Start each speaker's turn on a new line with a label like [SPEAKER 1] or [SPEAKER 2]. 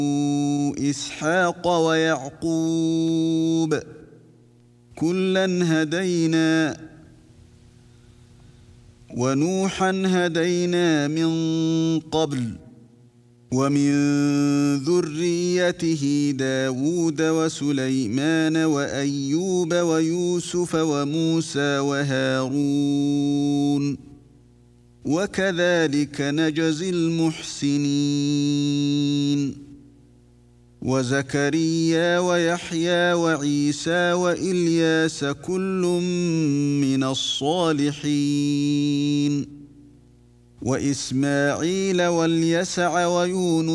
[SPEAKER 1] إسحاق ويعقوب كلا هدينا ونوحا هدينا من قبل ومن ذريته داود وسليمان وأيوب ويوسف وموسى وهارون وكذلك نجزي المحسنين وزكريا ويحيى وعيسى وإلياس كل من الصالحين وإسماعيل واليسع ويونس